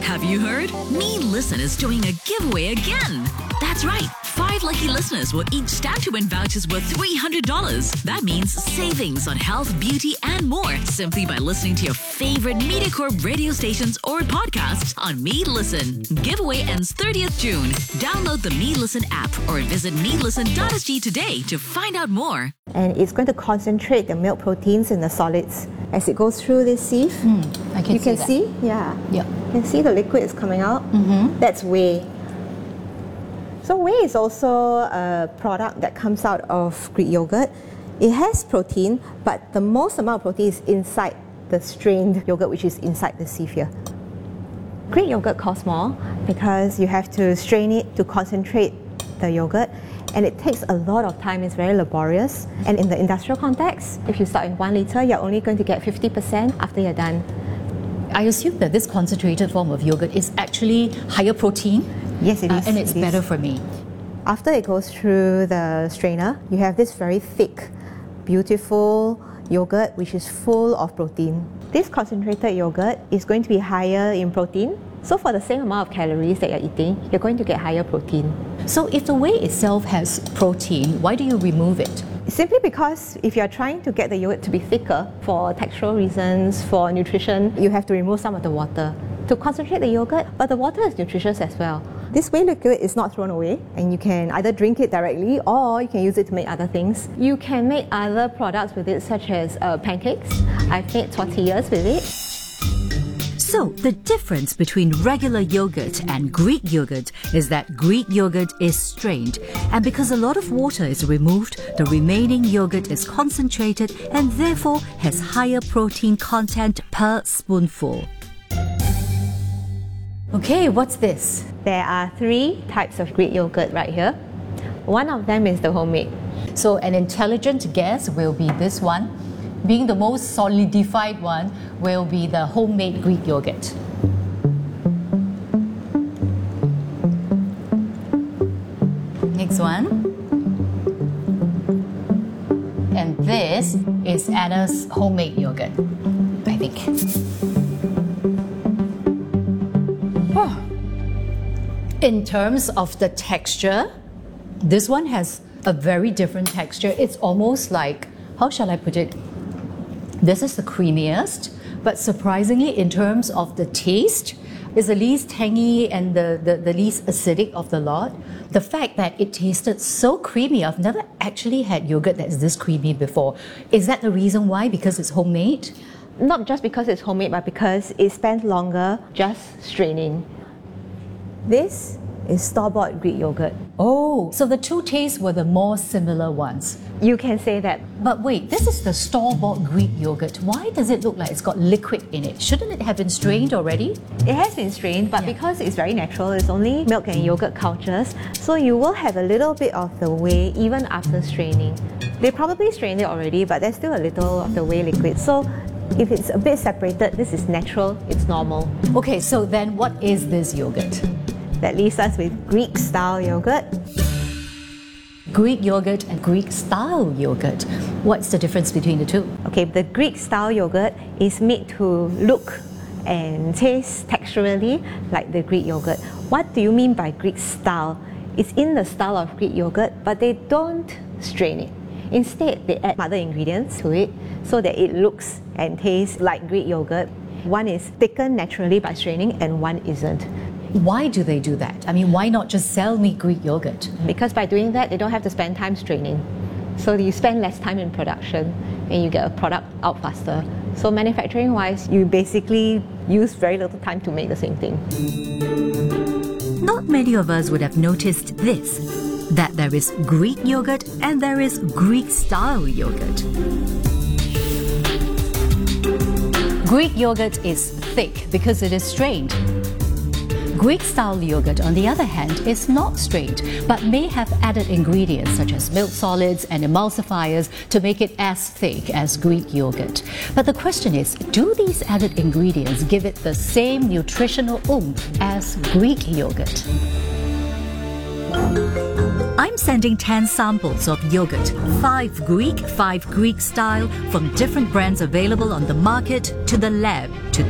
Have you heard? Me Listen is doing a giveaway again. That's right. 5 lucky listeners will each stand to win vouchers worth $300. That means savings on health, beauty, and more simply by listening to your favorite MediaCorp radio stations or podcasts on Me Listen. Giveaway ends 30th June. Download the Me Listen app or visit melisten.sg today to find out more. And it's going to concentrate the milk proteins in the solids as it goes through this sieve. I can you see can that. see, yeah. Yep. You can see the liquid is coming out. That's whey. So whey is also a product that comes out of Greek yogurt. It has protein, but the most amount of protein is inside the strained yogurt, which is inside the sieve here. Greek yogurt costs more because you have to strain it to concentrate the yogurt, and it takes a lot of time. It's very laborious. And in the industrial context, if you start in 1 litre, you're only going to get 50% after you're done. I assume that this concentrated form of yogurt is actually higher protein. Yes, it is. And it's It is. better for me. After it goes through the strainer, you have this very thick, beautiful yogurt which is full of protein. This concentrated yogurt is going to be higher in protein. So for the same amount of calories that you're eating, you're going to get higher protein. So if the whey itself has protein, why do you remove it? Simply because if you're trying to get the yogurt to be thicker for textural reasons, for nutrition, you have to remove some of the water to concentrate the yogurt, but the water is nutritious as well. This whey liquid is not thrown away, and you can either drink it directly or you can use it to make other things. You can make other products with it, such as pancakes. I've made tortillas with it. So, the difference between regular yogurt and Greek yogurt is that Greek yogurt is strained, and because a lot of water is removed, the remaining yogurt is concentrated and therefore has higher protein content per spoonful. Okay, what's this? There are 3 types of Greek yogurt right here. One of them is the homemade. So an intelligent guess will be this one. Being the most solidified one will be the homemade Greek yogurt. Next one. And this is Anna's homemade yogurt, I think. Oh. In terms of the texture, this one has a very different texture. It's almost like, how shall I put it? This is the creamiest, but surprisingly, in terms of the taste, is the least tangy and the least acidic of the lot. The fact that it tasted so creamy, I've never actually had yogurt that's this creamy before. Is that the reason why? Because it's homemade? Not just because it's homemade, but because it spends longer just straining. This is store-bought Greek yogurt. Oh, so the 2 tastes were the more similar ones. You can say that. But wait, this is the store-bought Greek yogurt. Why does it look like it's got liquid in it? Shouldn't it have been strained already? It has been strained, but because it's very natural, it's only milk and yogurt cultures, so you will have a little bit of the whey even after straining. They probably strained it already, but there's still a little of the whey liquid. So if it's a bit separated, this is natural, it's normal. Okay, so then what is this yogurt? That leaves us with Greek-style yogurt. Greek yogurt and Greek-style yogurt. What's the difference between the two? Okay, the Greek-style yogurt is made to look and taste texturally like the Greek yogurt. What do you mean by Greek-style? It's in the style of Greek yogurt, but they don't strain it. Instead, they add other ingredients to it so that it looks and tastes like Greek yogurt. One is thickened naturally by straining and one isn't. Why do they do that? I mean, why not just sell me Greek yogurt? Because by doing that, they don't have to spend time straining. So you spend less time in production and you get a product out faster. So manufacturing-wise, you basically use very little time to make the same thing. Not many of us would have noticed this, that there is Greek yogurt and there is Greek-style yogurt. Greek yogurt is thick because it is strained. Greek-style yogurt, on the other hand, is not strained, but may have added ingredients such as milk solids and emulsifiers to make it as thick as Greek yogurt. But the question is, do these added ingredients give it the same nutritional oomph as Greek yogurt? I'm sending 10 samples of yogurt, 5 Greek, 5 Greek-style, from different brands available on the market to the lab to